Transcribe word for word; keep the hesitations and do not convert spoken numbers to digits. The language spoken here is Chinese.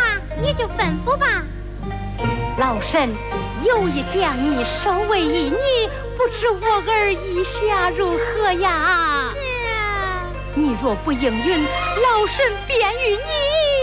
你就吩咐吧。 老身有意将你收为义女，不知我儿意下如何呀？ 是啊， 你若不应允，老身便与你